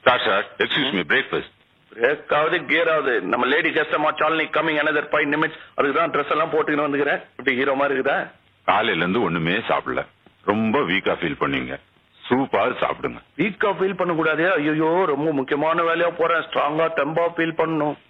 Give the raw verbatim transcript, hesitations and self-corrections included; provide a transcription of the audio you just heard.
Sir sir excuse me breakfast. Break ஆகுது gear ஆகுது. நம்ம lady customer சாலனி coming another five minutes. அதுக்கு தான் ட்ரெஸ் எல்லாம் போட்டுக்கின்னு வந்துக்கிறேன். இப்படி ஹீரோ மாதிரி இருக்குதா? காலையில இருந்து ஒண்ணுமே சாப்பிடல, ரொம்ப வீக்கா ஃபீல் பண்ணீங்க. சூப்பாவது சாப்பிடுங்க. வீக்கா ஃபீல் பண்ண கூடாது. ஐயோ ரொம்ப முக்கியமான வேலையா போறேன். ஸ்ட்ராங்கா டெம்பா ஃபீல் பண்ணணும்.